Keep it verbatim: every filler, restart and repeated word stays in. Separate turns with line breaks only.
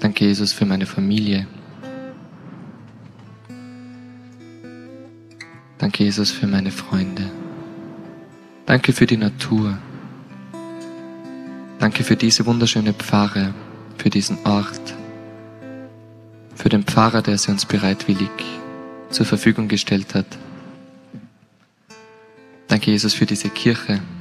Danke, Jesus, für meine Familie. Danke, Jesus, für meine Freunde. Danke für die Natur. Danke für diese wunderschöne Pfarre, für diesen Ort, für den Pfarrer, der sie uns bereitwillig zur Verfügung gestellt hat. Danke, Jesus, für diese Kirche.